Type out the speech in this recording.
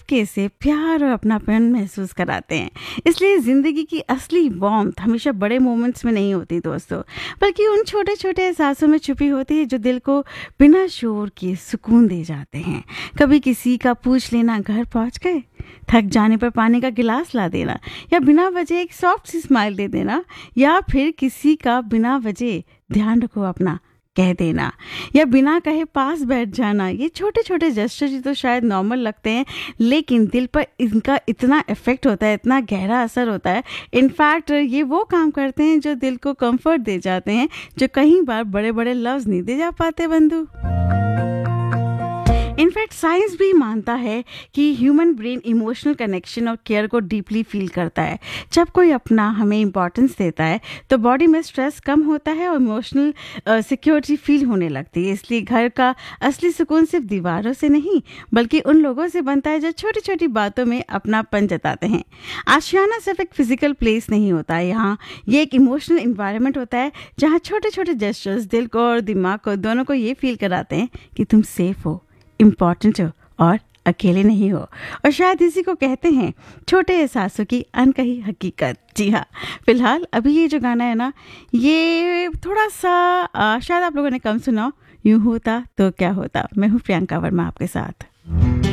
हल्के से प्यार और अपनापन महसूस कराते हैं। इसलिए ज़िंदगी की असली वार्मथ हमेशा बड़े मोमेंट्स में नहीं होती दोस्तों, बल्कि उन छोटे छोटे एहसासों में छुपी होती है जो दिल को बिना शोर के सुकून दे जाते हैं। कभी किसी का पूछ लेना घर पहुंच गए, थक जाने पर पानी का गिलास ला देना, या बिना वजह एक सॉफ्ट सी स्माइल दे देना, या फिर किसी का बिना वजह ध्यान रखो अपना कह देना, या बिना कहे पास बैठ जाना। ये छोटे छोटे जेस्चर ही तो शायद नॉर्मल लगते हैं, लेकिन दिल पर इनका इतना इफेक्ट होता है, इतना गहरा असर होता है। इनफैक्ट ये वो काम करते हैं जो दिल को कंफर्ट दे जाते हैं, जो कई बार बड़े बड़े लफ्ज नहीं दे जा पाते बंधु। इनफैक्ट साइंस भी मानता है कि ह्यूमन ब्रेन इमोशनल कनेक्शन और केयर को डीपली फील करता है। जब कोई अपना हमें इम्पोर्टेंस देता है तो बॉडी में स्ट्रेस कम होता है और इमोशनल सिक्योरिटी फील होने लगती है। इसलिए घर का असली सुकून सिर्फ दीवारों से नहीं, बल्कि उन लोगों से बनता है जो छोटी छोटी बातों में अपनापन जताते हैं। आशियाना सिर्फ एक फिजिकल प्लेस नहीं होता, यहाँ ये एक इमोशनल इन्वायरमेंट होता है जहाँ छोटे छोटे जेस्चर्स दिल को और दिमाग को दोनों को ये फील कराते हैं कि तुम सेफ हो, इम्पॉर्टेंट हो और अकेले नहीं हो। और शायद इसी को कहते हैं छोटे एहसासों की अनकही हकीकत। जी हाँ, फिलहाल अभी ये जो गाना है ना, ये थोड़ा सा शायद आप लोगों ने कम सुना। यूं होता तो क्या होता। मैं हूँ प्रियंका वर्मा आपके साथ।